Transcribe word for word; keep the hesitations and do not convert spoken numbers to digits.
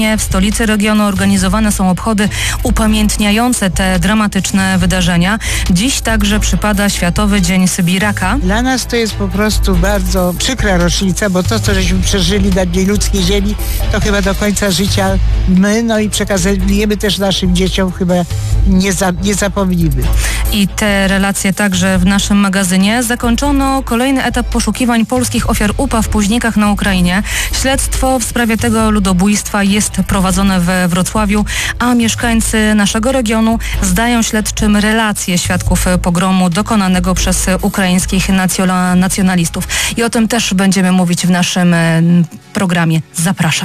Lublinie, w stolicy regionu, organizowane są obchody upamiętniające te dramatyczne wydarzenia. Dziś także przypada Światowy Dzień Sybiraka. Dla nas to jest po prostu bardzo przykra rocznica, bo to, co żeśmy przeżyli na tej ludzkiej ziemi, to chyba do końca życia my, no i przekazujemy też naszym dzieciom, chyba nie, za, nie zapomnimy. I te relacje także w naszym magazynie. Zakończono kolejny etap poszukiwań polskich ofiar U P A w Późnikach na Ukrainie. Śledztwo w sprawie tego ludobójstwa jest prowadzone we Wrocławiu, a mieszkańcy naszego regionu zdają śledczym relacje świadków pogromu dokonanego przez ukraińskich nacjonalistów. I o tym też będziemy mówić w naszym programie. Zapraszam.